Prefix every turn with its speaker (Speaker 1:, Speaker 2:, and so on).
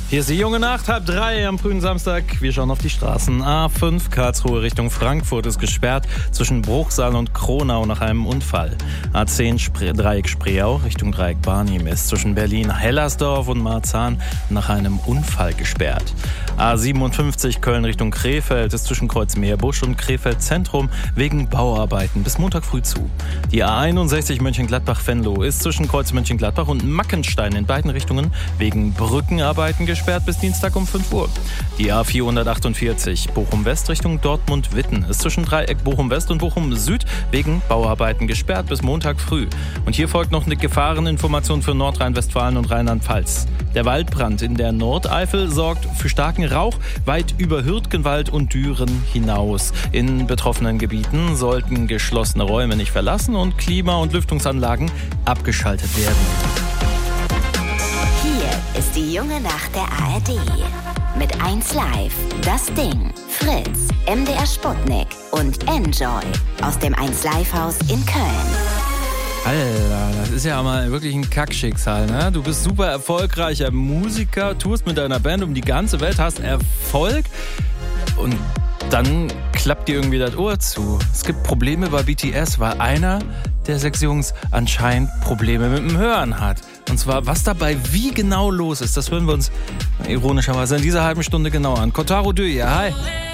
Speaker 1: Hier ist die junge Nacht, 2:30 am frühen Samstag. Wir schauen auf die Straßen. A5 Karlsruhe Richtung Frankfurt ist gesperrt zwischen Bruchsal und Kronau nach einem Unfall. A10 Dreieck Spreeau Richtung Dreieck Barnim ist zwischen Berlin-Hellersdorf und Marzahn nach einem Unfall gesperrt. A57 Köln Richtung Krefeld ist zwischen Kreuzmeerbusch und Krefeld Zentrum wegen Bauarbeiten bis Montag früh zu. Die A61 Mönchengladbach-Venlo ist zwischen Kreuz Mönchengladbach und Mackenstein in beiden Richtungen wegen Brückenarbeiten gesperrt bis Dienstag um 5 Uhr. Die A448 Bochum-West Richtung Dortmund-Witten ist zwischen Dreieck Bochum-West und Bochum-Süd wegen Bauarbeiten gesperrt bis Montag früh. Und hier folgt noch eine Gefahreninformation für Nordrhein-Westfalen und Rheinland-Pfalz. Der Waldbrand in der Nordeifel sorgt für starken Rauch weit über Hürtgenwald und Düren hinaus. In betroffenen Gebieten sollten geschlossene Räume nicht verlassen und Klima- und Lüftungsanlagen abgeschaltet werden.
Speaker 2: Hier ist die junge Nacht der ARD. Mit 1Live, Das Ding, Fritz, MDR Sputnik und Enjoy aus dem 1Live-Haus in Köln.
Speaker 1: Alter, das ist ja mal wirklich ein Kackschicksal, ne? Du bist super erfolgreicher Musiker, tourst mit deiner Band um die ganze Welt, hast Erfolg und dann klappt dir irgendwie das Ohr zu. Es gibt Probleme bei BTS, weil einer der 6 Jungs anscheinend Probleme mit dem Hören hat. Und zwar, was dabei wie genau los ist, das hören wir uns ironischerweise in dieser halben Stunde genau an. Kotaro Döje, hi.